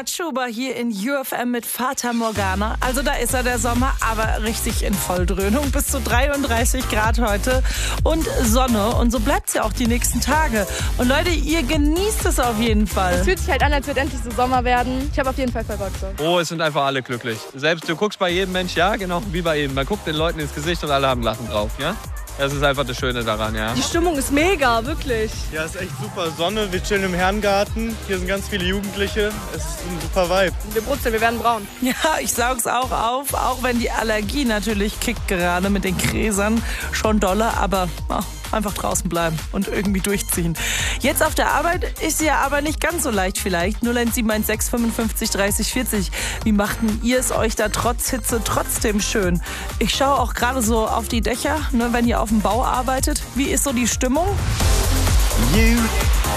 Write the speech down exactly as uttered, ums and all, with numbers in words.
Bernhard Schuber hier in U F M mit Fata Morgana. Also da ist er, der Sommer, aber richtig in Volldröhnung. Bis zu dreiunddreißig Grad heute und Sonne. Und so bleibt es ja auch die nächsten Tage. Und Leute, ihr genießt es auf jeden Fall. Es fühlt sich halt an, als wird endlich so Sommer werden. Ich habe auf jeden Fall voll Bock so. Oh, es sind einfach alle glücklich. Selbst du guckst bei jedem Mensch, ja, genau, wie bei ihm. Man guckt den Leuten ins Gesicht und alle haben Lachen drauf, ja? Das ist einfach das Schöne daran, ja. Die Stimmung ist mega, wirklich. Ja, es ist echt super Sonne. Wir chillen im Herrengarten. Hier sind ganz viele Jugendliche. Es ist ein super Vibe. Wir brutzeln, wir werden braun. Ja, ich saug's auch auf, auch wenn die Allergie natürlich kickt gerade mit den Gräsern. Schon dolle, aber oh, einfach draußen bleiben und irgendwie durchziehen. Jetzt auf der Arbeit ist ja aber nicht ganz so leicht vielleicht. null eins sieben eins sechs fünfundfünfzig dreißig vierzig. Wie machten ihr es euch da trotz Hitze trotzdem schön? Ich schaue auch gerade so auf die Dächer, ne, wenn ihr auf dem Bau arbeitet. Wie ist so die Stimmung? You